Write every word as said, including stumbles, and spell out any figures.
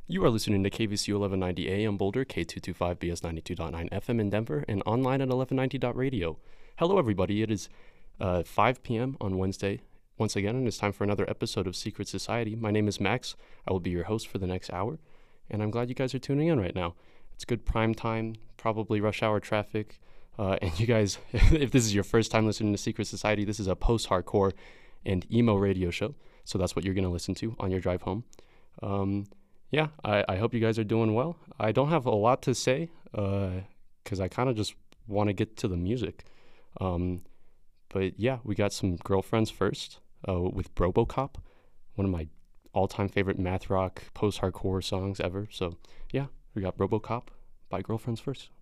You are listening to K V C eleven ninety A M Boulder, K two twenty-five B S ninety-two point nine F M in Denver, and online at eleven ninety dot radio. Hello, everybody. It is uh, five p.m. on Wednesday, once again, and it's time for another episode of Secret Society. My name is Max. I will be your host for the next hour, and I'm glad you guys are tuning in right now. It's good prime time, probably rush hour traffic, uh, and you guys, if this is your first time listening to Secret Society, this is a post-hardcore and emo radio show, so that's what you're going to listen to on your drive home. Um... Yeah, I, I hope you guys are doing well. I don't have a lot to say because uh, I kind of just want to get to the music. Um, but yeah, we got some Girlfriends first uh, with Robocop, one of my all-time favorite math rock post-hardcore songs ever. So yeah, we got Robocop by Girlfriends first.